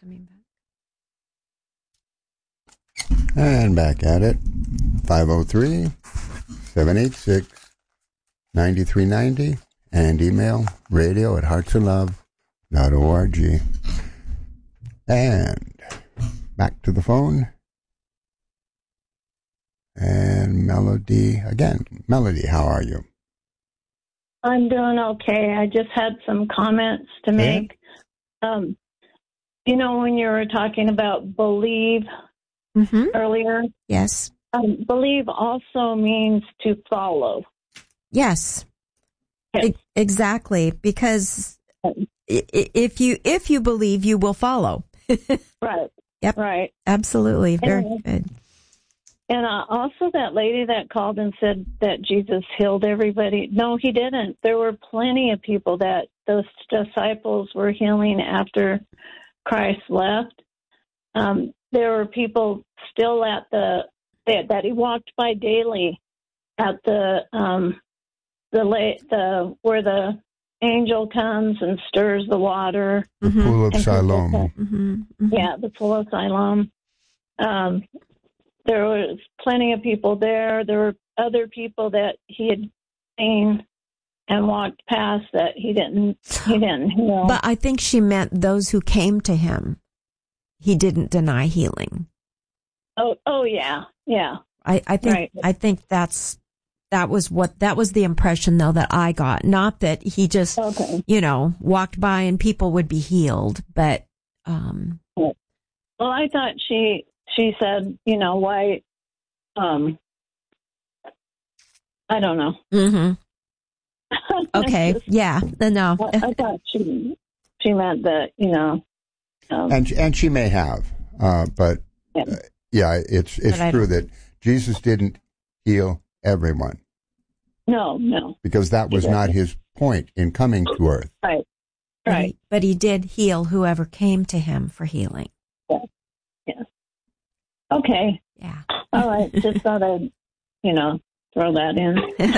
coming back. And back at it. 503-786-9390 and email radio@heartsoflove.org. And back to the phone. And Melody again. Melody, how are you? I'm doing okay. I just had some comments to make. When you were talking about believe earlier. Yes. Believe also means to follow. Yes. Yes. Exactly. Because if you believe, you will follow. Right. Yep. Right. Absolutely. Very good. And also that lady that called and said that Jesus healed everybody. No, he didn't. There were plenty of people that those disciples were healing after Christ left. There were people still that he walked by daily at the where the angel comes and stirs the water. The pool of Siloam. Yeah, the pool of Siloam. There was plenty of people there. There were other people that he had seen and walked past that he didn't heal. But I think she meant those who came to him. He didn't deny healing. Oh yeah. I think right. I think that was the impression though that I got. Not that he just walked by and people would be healed, but well, I thought she said, why I don't know. Mhm. Okay. Yeah. No. I thought she meant that, and she may have, but it's true that Jesus didn't heal everyone. No. Because that was not his point in coming to earth. Right. But he did heal whoever came to him for healing. Yeah. Okay. Yeah. All right. Just thought I'd, throw that in.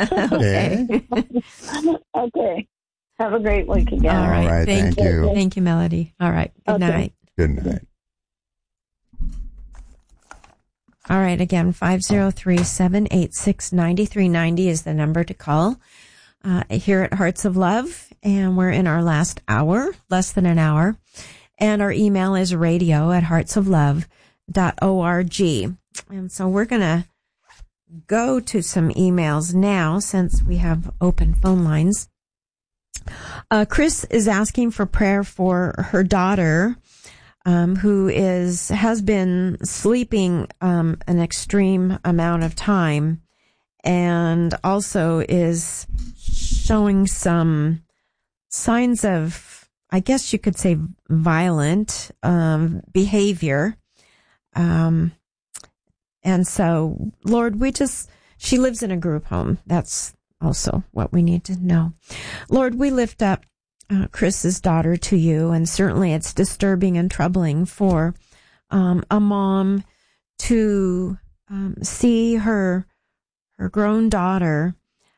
Okay. Okay. Have a great week again. All right. Thank you. Thank you, Melody. All right. Good night. Good night. All right. Again, 503-786-9390 is the number to call here at Hearts of Love. And we're in our last hour, less than an hour. And our email is radio@heartsoflove.org. And so we're going to go to some emails now since we have open phone lines. Chris is asking for prayer for her daughter, who has been sleeping an extreme amount of time and also is showing some signs of, I guess you could say, violent behavior. And so, Lord, she lives in a group home. That's also what we need to know. Lord, we lift up Chris's daughter to you, and certainly it's disturbing and troubling for a mom to see her grown daughter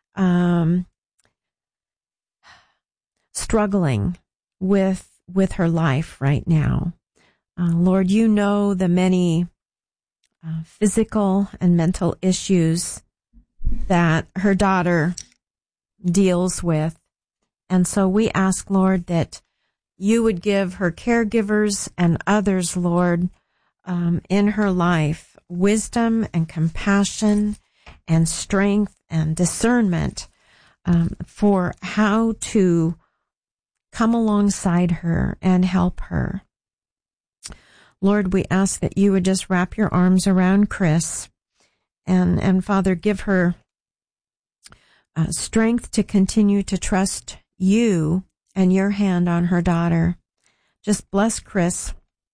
struggling with her life right now. Lord, you know the many physical and mental issues that her daughter deals with. And so we ask, Lord, that you would give her caregivers and others, Lord, in her life, wisdom and compassion and strength and discernment for how to come alongside her and help her. Lord, we ask that you would just wrap your arms around Chris and Father, give her strength to continue to trust you and your hand on her daughter. Just bless Chris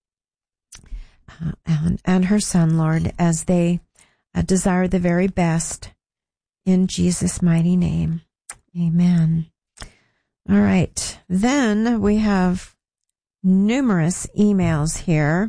and her son, Lord, as they desire the very best in Jesus' mighty name. Amen. All right. Then we have numerous emails here.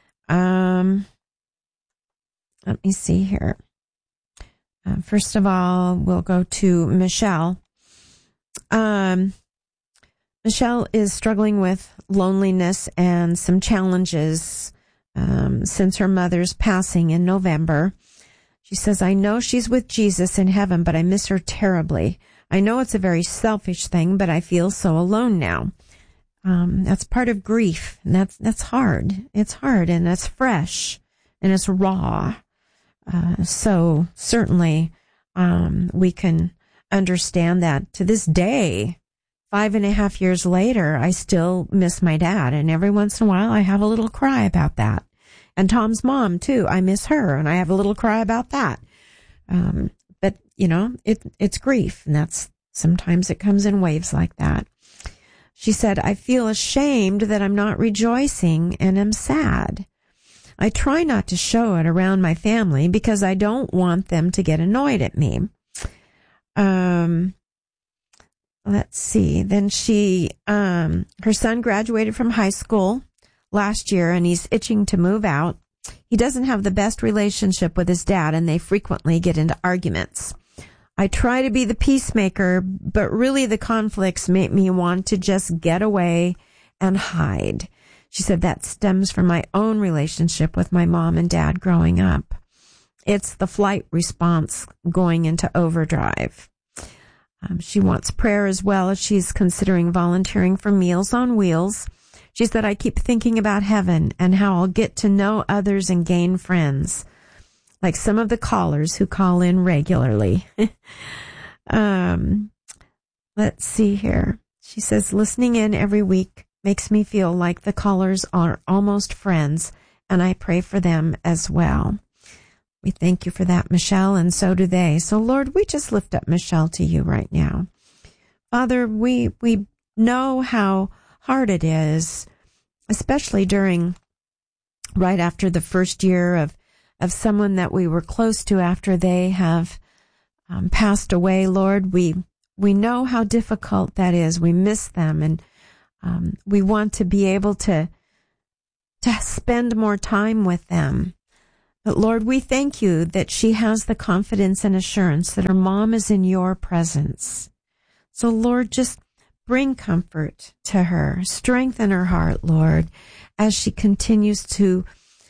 Let me see here. First of all, we'll go to Michelle. Michelle Michelle is struggling with loneliness and some challenges since her mother's passing in November. She says, I know she's with Jesus in heaven, but I miss her terribly. I know it's a very selfish thing, but I feel so alone now. That's part of grief. And that's hard. It's hard, and it's fresh, and it's raw. So certainly we can understand that. To this day, 5.5 years later, I still miss my dad. And every once in a while, I have a little cry about that. And Tom's mom, too. I miss her, and I have a little cry about that. But, it's grief, and sometimes it comes in waves like that. She said, I feel ashamed that I'm not rejoicing and am sad. I try not to show it around my family because I don't want them to get annoyed at me. Let's see. Then her son graduated from high school last year, and he's itching to move out. He doesn't have the best relationship with his dad, and they frequently get into arguments. I try to be the peacemaker, but really the conflicts make me want to just get away and hide. She said that stems from my own relationship with my mom and dad growing up. It's the flight response going into overdrive. She wants prayer as well as she's considering volunteering for Meals on Wheels. She said, I keep thinking about heaven and how I'll get to know others and gain friends, like some of the callers who call in regularly. Let's see here. She says, listening in every week makes me feel like the callers are almost friends, and I pray for them as well. We thank you for that, Michelle, and so do they. So, Lord, we just lift up Michelle to you right now. Father, we know how hard it is, especially right after the first year of someone that we were close to after they have passed away. Lord, we know how difficult that is. We miss them, and we want to be able to spend more time with them. But Lord, we thank you that she has the confidence and assurance that her mom is in your presence. So Lord, just bring comfort to her, strengthen her heart, Lord, as she continues to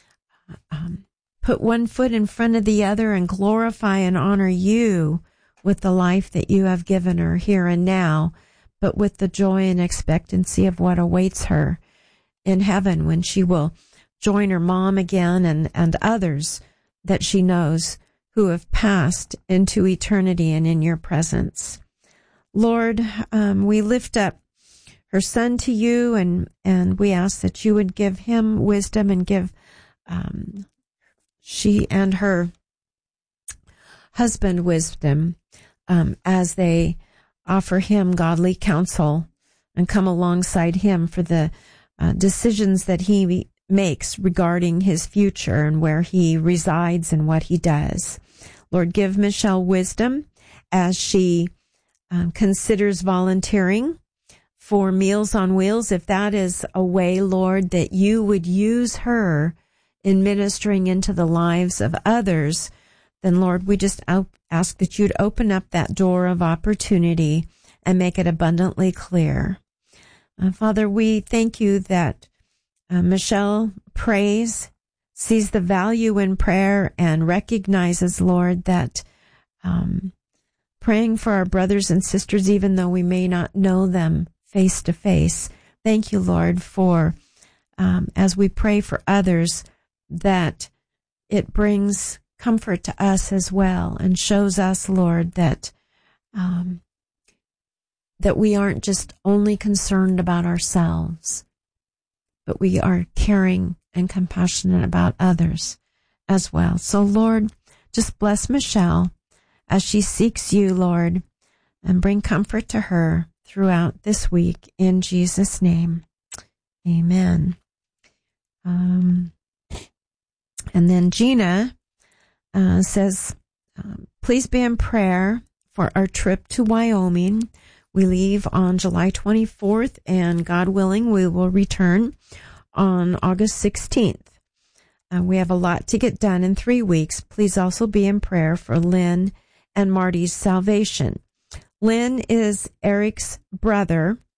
put one foot in front of the other and glorify and honor you with the life that you have given her here and now, but with the joy and expectancy of what awaits her in heaven when she will join her mom again and others that she knows who have passed into eternity and in your presence. Lord, we lift up her son to you, and we ask that you would give him wisdom and give she and her husband wisdom as they offer him godly counsel and come alongside him for the decisions that he makes regarding his future and where he resides and what he does. Lord, give Michelle wisdom as she considers volunteering for Meals on Wheels. If that is a way, Lord, that you would use her in ministering into the lives of others, then Lord, we just ask that you'd open up that door of opportunity and make it abundantly clear. Father, we thank you that Michelle prays, sees the value in prayer, and recognizes, Lord, that praying for our brothers and sisters, even though we may not know them face to face. Thank you, Lord, for as we pray for others, that it brings comfort to us as well and shows us, Lord, that we aren't just only concerned about ourselves, but we are caring and compassionate about others as well. So, Lord, just bless Michelle as she seeks you, Lord, and bring comfort to her throughout this week. In Jesus' name, amen. And then Gina says, please be in prayer for our trip to Wyoming. We leave on July 24th, and God willing, we will return on August 16th. We have a lot to get done in 3 weeks. Please also be in prayer for Lynn and Marty's salvation. Lynn is Eric's brother,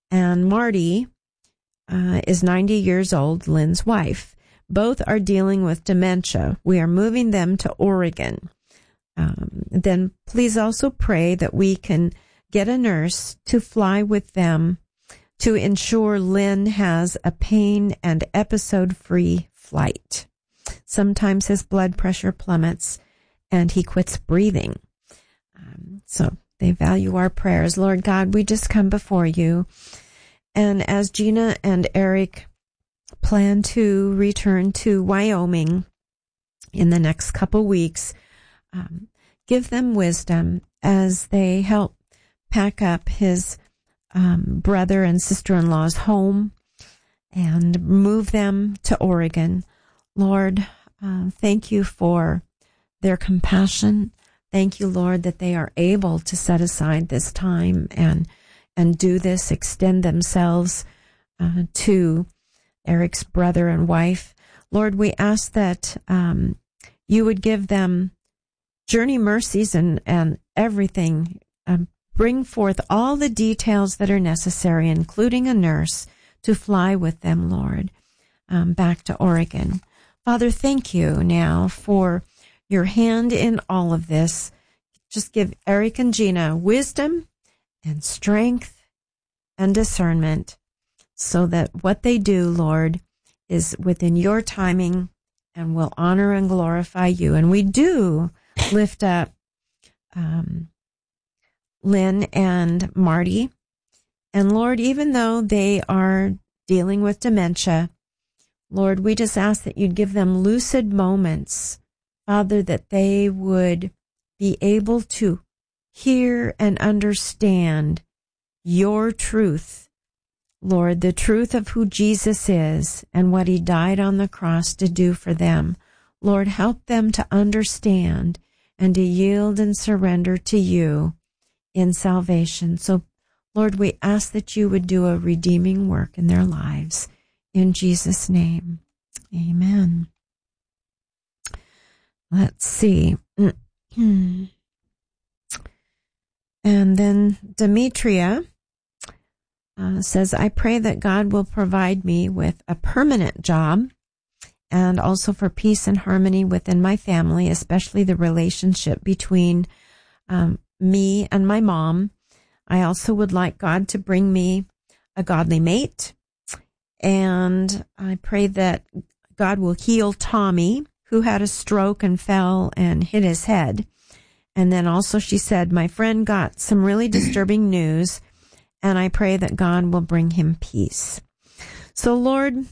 and Marty is 90 years old, Lynn's wife. Both are dealing with dementia. We are moving them to Oregon. Then please also pray that we can get a nurse to fly with them to ensure Lynn has a pain and episode-free flight. Sometimes his blood pressure plummets and he quits breathing. So they value our prayers. Lord God, we just come before you. And as Gina and Eric plan to return to Wyoming in the next couple weeks, give them wisdom as they help pack up his brother and sister-in-law's home and move them to Oregon. Lord, thank you for their compassion. Thank you, Lord, that they are able to set aside this time and do this, extend themselves to Eric's brother and wife. Lord, we ask that you would give them journey mercies and everything. Bring forth all the details that are necessary, including a nurse, to fly with them, Lord, back to Oregon. Father, thank you now for your hand in all of this. Just give Eric and Gina wisdom and strength and discernment so that what they do, Lord, is within your timing and will honor and glorify you. And we do lift up Lynn and Marty. And Lord, even though they are dealing with dementia, Lord, we just ask that you'd give them lucid moments, Father, that they would be able to hear and understand your truth, Lord, the truth of who Jesus is and what he died on the cross to do for them. Lord, help them to understand and to yield and surrender to you in salvation. So, Lord, we ask that you would do a redeeming work in their lives. In Jesus' name, amen. Let's see. And then Demetria says, I pray that God will provide me with a permanent job and also for peace and harmony within my family, especially the relationship between me and my mom. I also would like God to bring me a godly mate. And I pray that God will heal Tommy, who had a stroke and fell and hit his head. And then also she said, my friend got some really disturbing news, and I pray that God will bring him peace. So, Lord,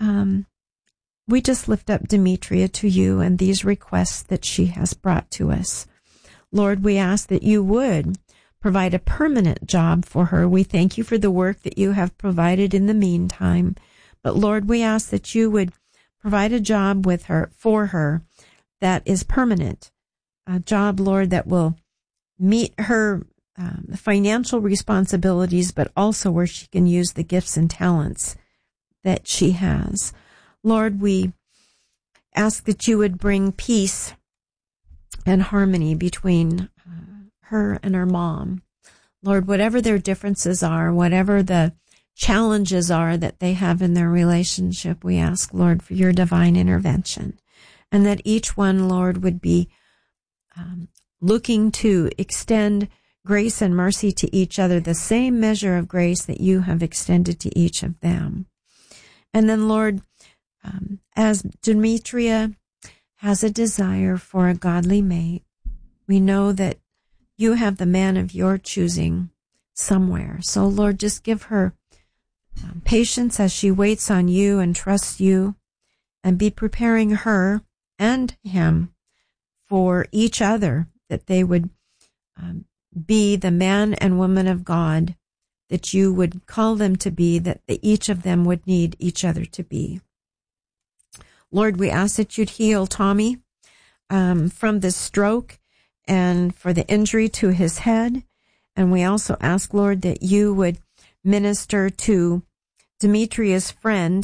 we just lift up Demetria to you and these requests that she has brought to us. Lord, we ask that you would provide a permanent job for her. We thank you for the work that you have provided in the meantime. But Lord, we ask that you would provide a job for her that is permanent. A job, Lord, that will meet her financial responsibilities, but also where she can use the gifts and talents that she has. Lord, we ask that you would bring peace and harmony between her and her mom. Lord, whatever their differences are, whatever the challenges are that they have in their relationship, we ask, Lord, for your divine intervention, and that each one, Lord, would be looking to extend grace and mercy to each other, the same measure of grace that you have extended to each of them. And then, Lord, as Demetria has a desire for a godly mate, we know that you have the man of your choosing somewhere. So, Lord, just give her patience as she waits on you and trusts you, and be preparing her and him for each other, that they would be the man and woman of God that you would call them to be, that each of them would need each other to be. Lord, we ask that you'd heal Tommy from the stroke and for the injury to his head. And we also ask, Lord, that you would minister to Demetria's friend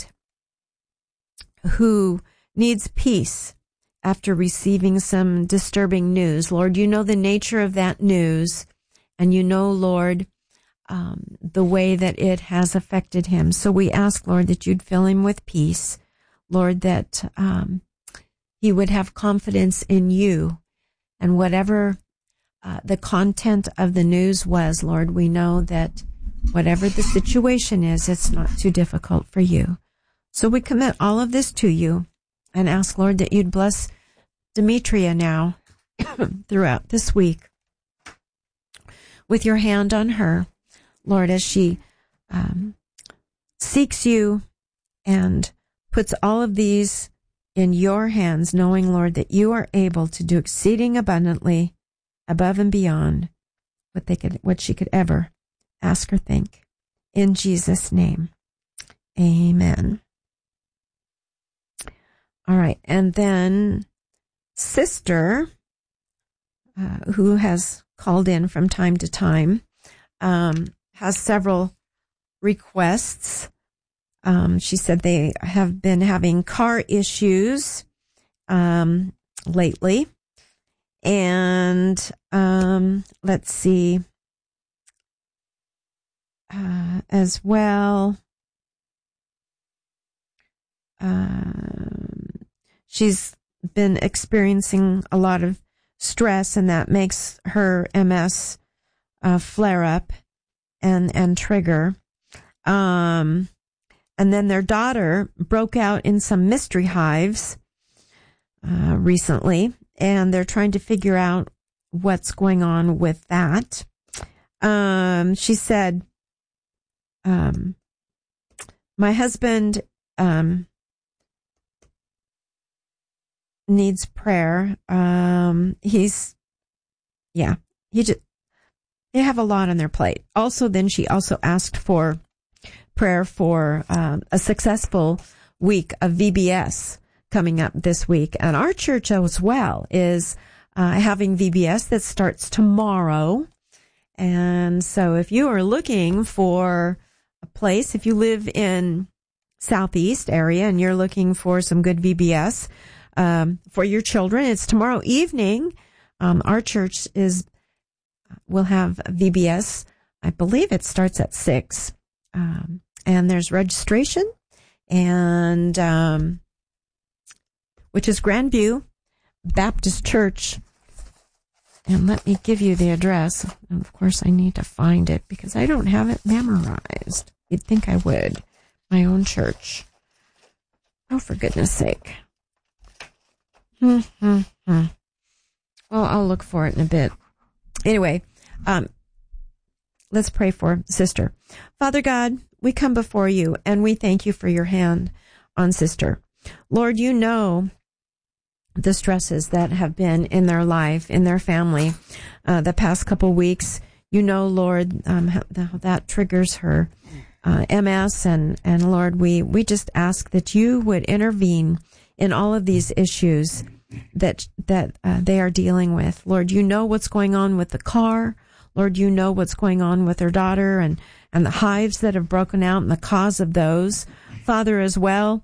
who needs peace after receiving some disturbing news. Lord, you know the nature of that news, and you know, Lord, the way that it has affected him. So we ask, Lord, that you'd fill him with peace. Lord, that he would have confidence in you. And whatever the content of the news was, Lord, we know that whatever the situation is, it's not too difficult for you. So we commit all of this to you and ask, Lord, that you'd bless Demetria now throughout this week with your hand on her, Lord, as she seeks you and puts all of these in your hands, knowing, Lord, that you are able to do exceeding abundantly above and beyond what she could ever ask or think. In Jesus' name, amen. All right, and then Sister, who has called in from time to time, has several requests. She said they have been having car issues lately. And let's see, as well, she's been experiencing a lot of stress, and that makes her MS flare up and trigger. And then their daughter broke out in some mystery hives recently, and they're trying to figure out what's going on with that. She said, my husband needs prayer. They have a lot on their plate. Also, then she also asked for prayer for a successful week of VBS coming up this week. And our church as well is having VBS that starts tomorrow. And so if you are looking for a place, if you live in Southeast area and you're looking for some good VBS for your children, it's tomorrow evening. Our church will have VBS. I believe it starts at 6. And there's registration, and which is Grandview Baptist Church. And let me give you the address. And of course, I need to find it because I don't have it memorized. You'd think I would. My own church. Oh, for goodness sake. Well, I'll look for it in a bit. Anyway, let's pray for Sister. Father God, we come before you and we thank you for your hand on Sister. Lord, you know the stresses that have been in their life, in their family, the past couple weeks. You know, Lord, how that triggers her MS. And Lord, we just ask that you would intervene in all of these issues that they are dealing with. Lord, you know what's going on with the car. Lord, you know what's going on with her daughter and the hives that have broken out and the cause of those. Father, as well,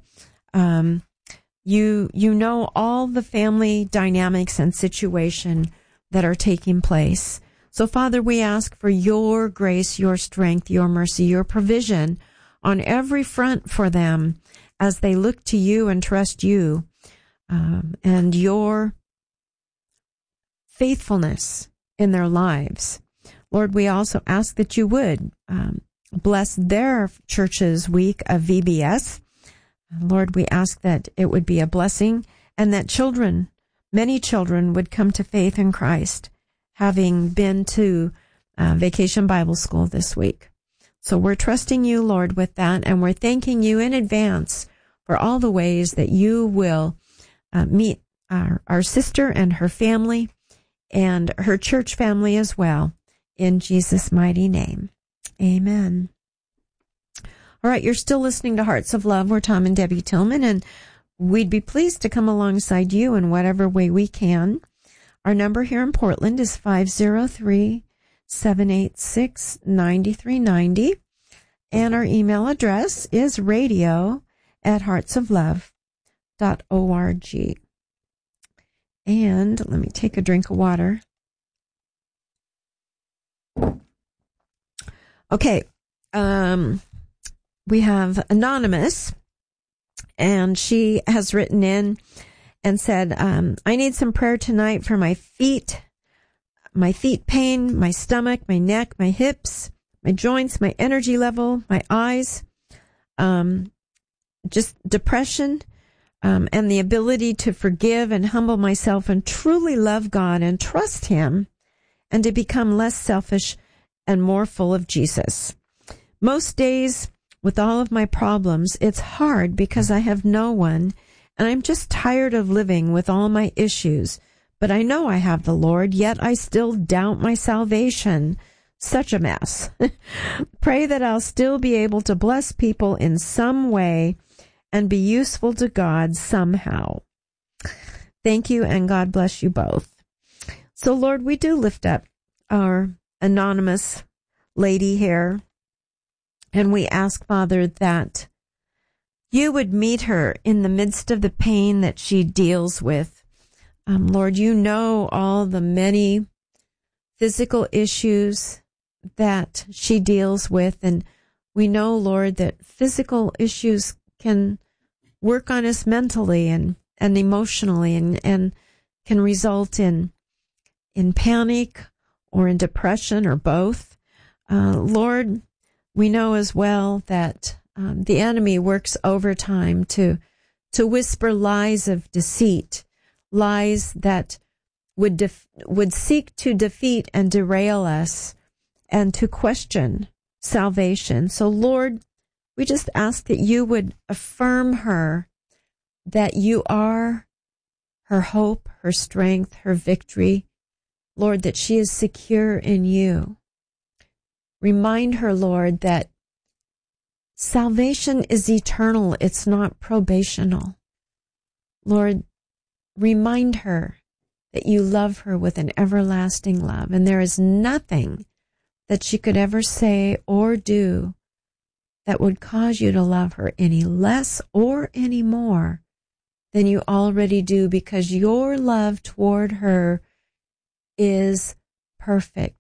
you know all the family dynamics and situation that are taking place. So, Father, we ask for your grace, your strength, your mercy, your provision on every front for them as they look to you and trust you, and your faithfulness in their lives. Lord, we also ask that you would bless their church's week of VBS. Lord, we ask that it would be a blessing and that many children would come to faith in Christ, having been to Vacation Bible School this week. So we're trusting you, Lord, with that, and we're thanking you in advance for all the ways that you will meet our sister and her family and her church family as well. In Jesus' mighty name, amen. All right, you're still listening to Hearts of Love. We're Tom and Debbie Tillman, and we'd be pleased to come alongside you in whatever way we can. Our number here in Portland is 503-786-9390, and our email address is radio@heartsoflove.org. And let me take a drink of water. Okay. We have Anonymous, and she has written in and said, I need some prayer tonight for my feet pain, my stomach, my neck, my hips, my joints, my energy level, my eyes, just depression, and the ability to forgive and humble myself and truly love God and trust Him, and to become less selfish and more full of Jesus. Most days, with all of my problems, it's hard because I have no one, and I'm just tired of living with all my issues. But I know I have the Lord, yet I still doubt my salvation. Such a mess. Pray that I'll still be able to bless people in some way and be useful to God somehow. Thank you, and God bless you both. So, Lord, we do lift up our anonymous lady here, and we ask, Father, that you would meet her in the midst of the pain that she deals with. Lord, you know all the many physical issues that she deals with, and we know, Lord, that physical issues can work on us mentally and emotionally, and can result in panic or in depression or both. Lord, we know as well that the enemy works overtime to whisper lies of deceit, lies that would seek to defeat and derail us and to question salvation. So, Lord, we just ask that you would affirm her, that you are her hope, her strength, her victory. Lord, that she is secure in you. Remind her, Lord, that salvation is eternal. It's not probational. Lord, remind her that you love her with an everlasting love, and there is nothing that she could ever say or do that would cause you to love her any less or any more than you already do, because your love toward her is perfect.